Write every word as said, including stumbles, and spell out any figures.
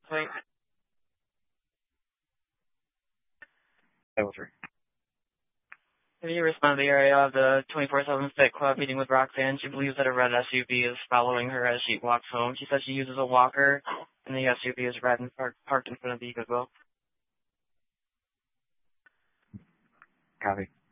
Wait. Over. Have you responded to the area of the twenty-four seven Fit Club meeting with Roxanne? She believes that a red S U V is following her as she walks home. She says she uses a walker, and the S U V is red and parked, parked in front of the Goodwill. Copy.